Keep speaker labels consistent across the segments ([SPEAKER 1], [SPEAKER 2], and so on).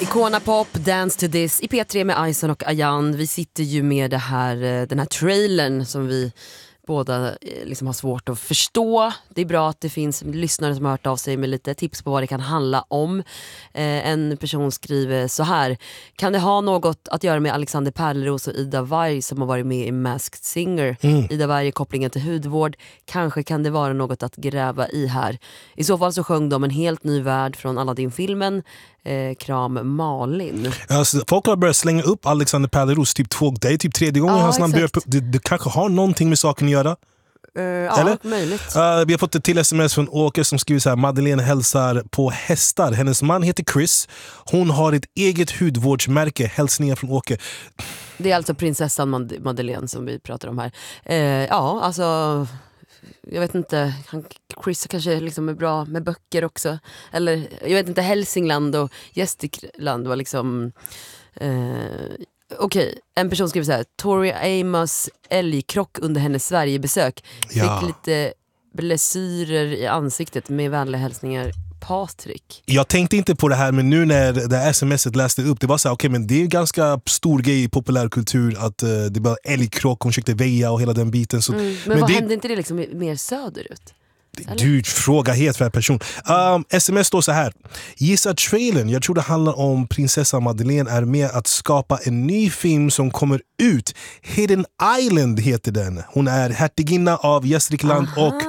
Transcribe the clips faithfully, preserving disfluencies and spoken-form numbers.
[SPEAKER 1] Icona Pop, Dance to this i P tre med Ison och Ayan. Vi sitter ju med det här, den här trailern som vi båda liksom har svårt att förstå. Det är bra att det finns lyssnare som har hört av sig med lite tips på vad det kan handla om. Eh, en person skriver så här: kan det ha något att göra med Alexander Pärleros och Ida Warg som har varit med i Masked Singer? Mm. Ida Warg är kopplingen till hudvård. Kanske kan det vara något att gräva i här. I så fall så sjöng de en helt ny värld från Aladdin-filmen. Eh, kram Malin.
[SPEAKER 2] Alltså, folk har börjat slänga upp Alexander Pärleros typ två, det är typ tredje gången.
[SPEAKER 1] Ja,
[SPEAKER 2] hans namn börjar, det, det kanske har någonting med saken att göra.
[SPEAKER 1] Uh, ja, möjligt.
[SPEAKER 2] Uh, vi har fått ett till sms från Åke som skriver så här: Madeleine hälsar på hästar. Hennes man heter Chris. Hon har ett eget hudvårdsmärke. Hälsningar från Åke.
[SPEAKER 1] Det är alltså prinsessan Mad- Madeleine som vi pratar om här. Uh, ja, alltså jag vet inte, han, Chris kanske liksom är bra med böcker också. Eller jag vet inte, Hälsingland och Gästrikland var liksom... Uh, Okej, okay. En person skriver så här: Tori Amos älgkrock under hennes Sverigebesök.
[SPEAKER 2] Ja.
[SPEAKER 1] Fick lite blessyrer i ansiktet. Med vänliga hälsningar, Patrik.
[SPEAKER 2] Jag tänkte inte på det här, men nu när det här smset läste upp, det var så här, okej, okay, men det är en ganska stor grej i populärkultur att uh, det var älgkrock, hon försökte väja och hela den biten. Så,
[SPEAKER 1] mm, men,
[SPEAKER 2] men
[SPEAKER 1] vad
[SPEAKER 2] det...
[SPEAKER 1] hände inte det liksom mer söderut?
[SPEAKER 2] Du frågar helt för person. um, Sms står så här: gissa trailern, jag tror det handlar om prinsessan Madeleine är med att skapa en ny film som kommer ut. Hidden Island heter den. Hon är hertiginna av Gästrikland. Aha. Och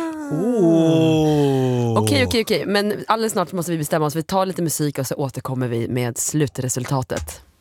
[SPEAKER 2] oh.
[SPEAKER 1] Okej, okej, okej. Men alldeles snart måste vi bestämma oss. Vi tar lite musik och så återkommer vi med slutresultatet.